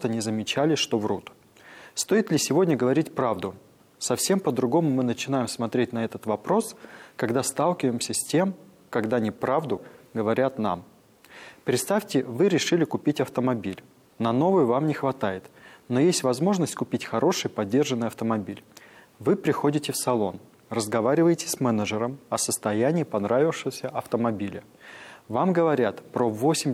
просто не замечали, что врут. Стоит ли сегодня говорить правду? Совсем по-другому мы начинаем смотреть на этот вопрос, когда сталкиваемся с тем, когда неправду говорят нам. Представьте, вы решили купить автомобиль. На новый вам не хватает, но есть возможность купить хороший подержанный автомобиль. Вы приходите в салон, разговариваете с менеджером о состоянии понравившегося автомобиля. Вам говорят про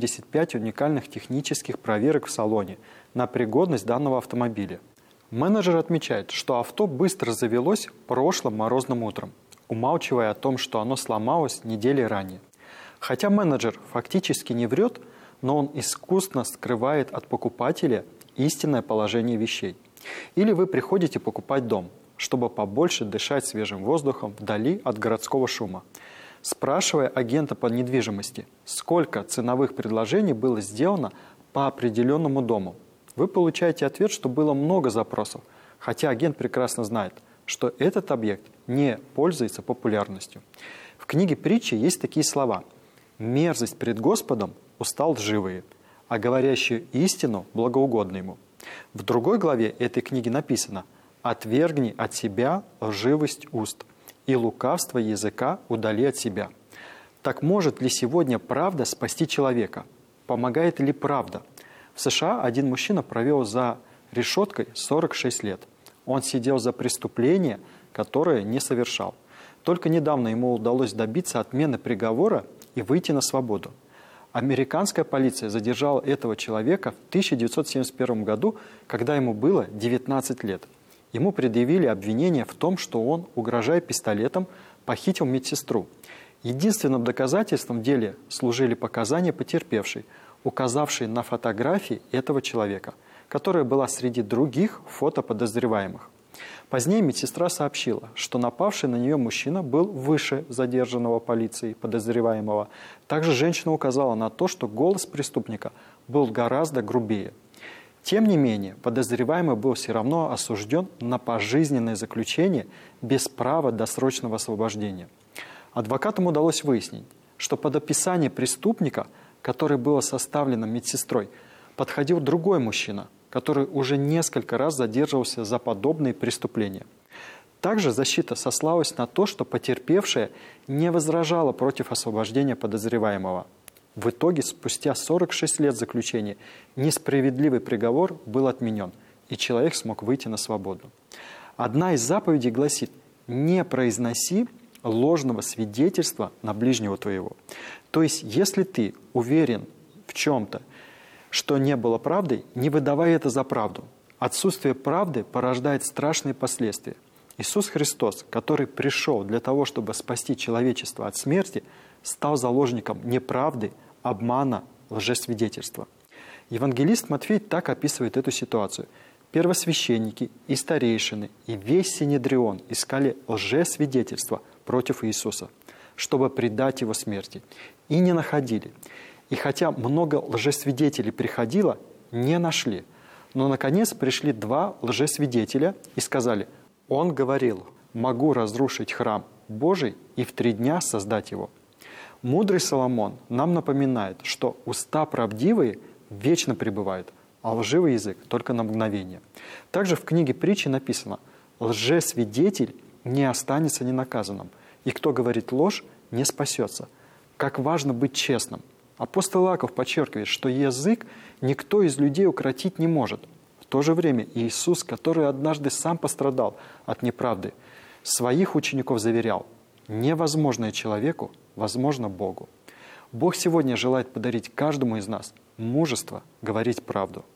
85 уникальных технических проверок в салоне на пригодность данного автомобиля. Менеджер отмечает, что авто быстро завелось прошлым морозным утром, умалчивая о том, что оно сломалось недели ранее. Хотя менеджер фактически не врет, но он искусно скрывает от покупателя истинное положение вещей. Или вы приходите покупать дом, чтобы побольше дышать свежим воздухом вдали от городского шума. Спрашивая агента по недвижимости, сколько ценовых предложений было сделано по определенному дому, вы получаете ответ, что было много запросов, хотя агент прекрасно знает, что этот объект не пользуется популярностью. В книге притчи есть такие слова: «Мерзость пред Господом устал лживые, а говорящую истину благоугодно ему». В другой главе этой книги написано: «Отвергни от себя лживость уст, и лукавство языка удали от себя». Так может ли сегодня правда спасти человека? Помогает ли правда? В США один мужчина провел за решеткой 46 лет. Он сидел за преступление, которое не совершал. Только недавно ему удалось добиться отмены приговора и выйти на свободу. Американская полиция задержала этого человека в 1971 году, когда ему было 19 лет. Ему предъявили обвинение в том, что он, угрожая пистолетом, похитил медсестру. Единственным доказательством в деле служили показания потерпевшей, указавшей на фотографии этого человека, которая была среди других фотоподозреваемых. Позднее медсестра сообщила, что напавший на нее мужчина был выше задержанного полицией подозреваемого. Также женщина указала на то, что голос преступника был гораздо грубее. Тем не менее, подозреваемый был все равно осужден на пожизненное заключение без права досрочного освобождения. Адвокатам удалось выяснить, что под описание преступника, которое было составлено медсестрой, подходил другой мужчина, который уже несколько раз задерживался за подобные преступления. Также защита сослалась на то, что потерпевшая не возражала против освобождения подозреваемого. В итоге, спустя 46 лет заключения, несправедливый приговор был отменен, и человек смог выйти на свободу. Одна из заповедей гласит: «Не произноси ложного свидетельства на ближнего твоего». То есть, если ты уверен в чем-то, что не было правдой, не выдавай это за правду. Отсутствие правды порождает страшные последствия. Иисус Христос, который пришел для того, чтобы спасти человечество от смерти, стал заложником неправды, обмана, лжесвидетельства. Евангелист Матфей так описывает эту ситуацию. Первосвященники и старейшины и весь Синедрион искали лжесвидетельства против Иисуса, чтобы предать Его смерти, и не находили. И хотя много лжесвидетелей приходило, не нашли. Но, наконец, пришли два лжесвидетеля и сказали: «Он говорил: могу разрушить храм Божий и в 3 дня создать его». Мудрый Соломон нам напоминает, что уста правдивые вечно пребывают, а лживый язык только на мгновение. Также в книге притчи написано: «Лжесвидетель не останется ненаказанным, и кто говорит ложь, не спасется». Как важно быть честным. Апостол Иаков подчеркивает, что язык никто из людей укротить не может. В то же время Иисус, который однажды сам пострадал от неправды, своих учеников заверял: невозможное человеку возможно Богу. Бог сегодня желает подарить каждому из нас мужество говорить правду.